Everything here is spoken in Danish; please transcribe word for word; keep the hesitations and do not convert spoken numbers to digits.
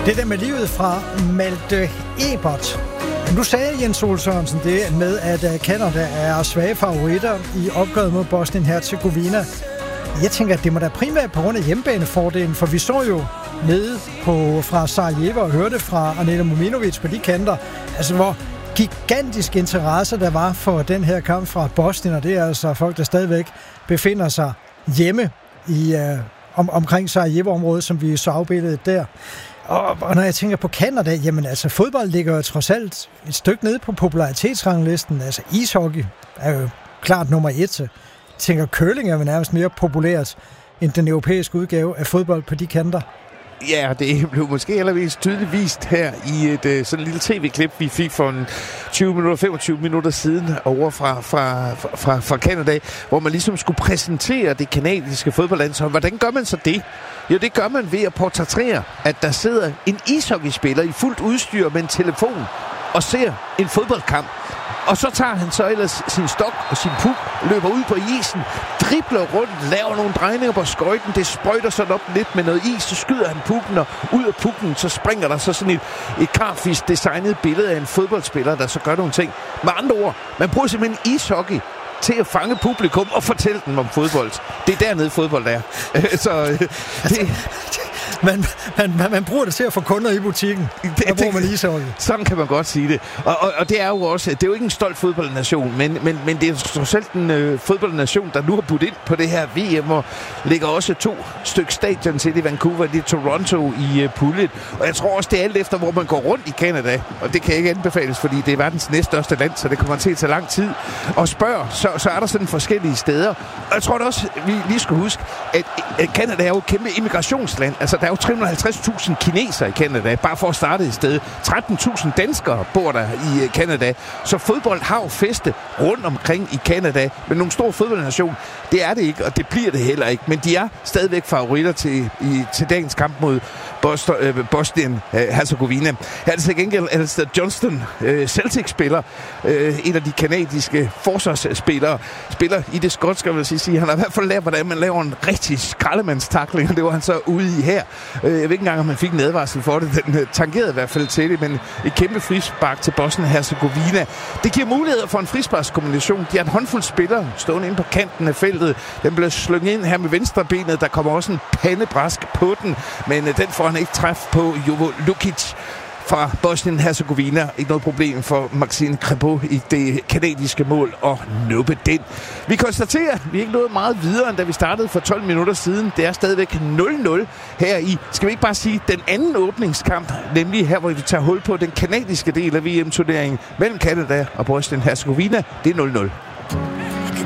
Det der med livet fra Malte Ebert. Nu sagde Jens Sol Sørensen det med, at Canada er svage favoritter i opgøret mod Bosnien-Herzegovina. Jeg tænker, at det må da primært på grund af hjemmebanefordelen, for vi så jo nede på, fra Sarajevo og hørte fra Aneta Mominovic på de kanter, altså hvor gigantisk interesse der var for den her kamp fra Bosnien, og det er altså folk, der stadigvæk befinder sig hjemme i, øh, om, omkring Sarajevo-området, som vi så afbilledet der. Og, og når jeg tænker på Canada, jamen altså fodbold ligger jo trods alt et stykke nede på popularitetsranglisten. Altså ishockey er jo klart nummer et. Jeg tænker curling er jo nærmest mere populært end den europæiske udgave af fodbold på de kanter. Ja, det blev måske allervis tydeligt vist her i et uh, sådan lille tv-klip, vi fik for en tyve minutter, femogtyve minutter siden over fra, fra, fra, fra Canada, hvor man ligesom skulle præsentere det kanadiske fodboldlandshold. Hvordan gør man så det? Jo, det gør man ved at portrættere, at der sidder en ishockeyspiller i fuldt udstyr med en telefon og ser en fodboldkamp. Og så tager han så ellers sin stok og sin puk, løber ud på isen, dribler rundt, laver nogle drejninger på skøjten, det sprøjter sådan op lidt med noget is, så skyder han pukken, og ud af pukken, så springer der så sådan et, et karfisk designet billede af en fodboldspiller, der så gør nogle ting. Med andre ord, man bruger simpelthen ishockey til at fange publikum og fortælle dem om fodbold. Det er dernede fodbold er. så det... Man, man, man, man bruger det til at få kunder i butikken. Der bruger man ishockey. Sådan kan man godt sige det. Og, og, og det er jo også, det er jo ikke en stolt fodboldnation, men, men, men det er jo selv en øh, fodboldnation, der nu har budt ind på det her V M, og ligger også to stykker stadion til i Vancouver, det er Toronto i øh, puljet. Og jeg tror også, det er alt efter, hvor man går rundt i Canada, og det kan ikke anbefales, fordi det er verdens næststørste land, så det kommer til at tage lang tid. Og spørg, så, så er der sådan forskellige steder. Og jeg tror da også, vi lige skal huske, at, at Canada er jo et kæmpe immigrationsland. Altså, der er jo tre hundrede og halvtreds tusind kinesere i Canada, bare for at starte et sted. tretten tusind danskere bor der i Canada. Så fodbold har jo feste rundt omkring i Canada. Men nogle store fodboldnation, det er det ikke, og det bliver det heller ikke. Men de er stadigvæk favoritter til, i, til dagens kamp mod Bosnien-Herzegovina. Her er det til gengæld Alistair Johnston, øh, Celtic-spiller, øh, en af de kanadiske forsvarsspillere, spiller i det skotske, vil jeg sige. Han har i hvert fald lært, hvordan man laver en rigtig skraldemandstackling, og det var han så ude i her. Jeg ved ikke engang, om man fik en advarsel for det. Den tangerede i hvert fald til det, men et kæmpe frispark til Bosnien-Herzegovina. Det giver muligheder for en frisparkskombination. De har en håndfuld spillere stående inde på kanten af feltet. Den blev slynget ind her med venstrebenet. Der kommer også en pandebrask på den, men den får han ikke træf på. Jovo Lukic fra Bosnien-Herzegovina. Ikke noget problem for Maxime Crépeau i det kanadiske mål og nuppe den. Vi konstaterer, at vi ikke nåede meget videre, end da vi startede for tolv minutter siden. Det er stadigvæk nul nul her i, skal vi ikke bare sige, den anden åbningskamp, nemlig her, hvor vi tager hul på den kanadiske del af V M-turneringen mellem Canada og Bosnien-Herzegovina. Det er nul nul.